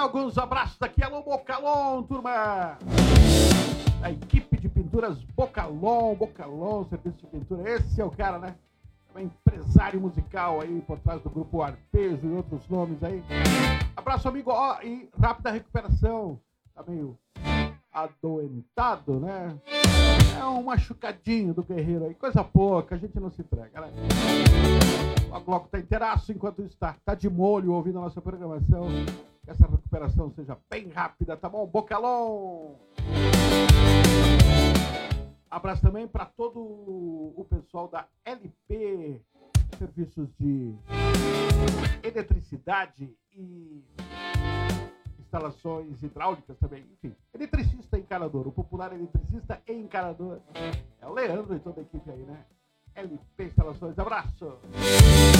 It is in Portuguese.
mandar alguns abraços daqui. Alô, Bocalon, turma! A equipe de pinturas Bocalon, serviço de pintura. Esse é o cara, né? É um empresário musical aí por trás do grupo Arpejo e outros nomes aí. Abraço, amigo. Ó, e rápida recuperação. Tá meio adoentado, né? É um machucadinho do guerreiro aí. Coisa pouca, a gente não se entrega, né? Logo tá inteiraço, enquanto isso tá de molho ouvindo a nossa programação. Que essa recuperação seja bem rápida, tá bom? Bocalon! Abraço também para todo o pessoal da LP, serviços de eletricidade e instalações hidráulicas também. Enfim, eletricista e encanador, o popular eletricista e encanador. É o Leandro e toda a equipe aí, né? LP Instalações, abraço!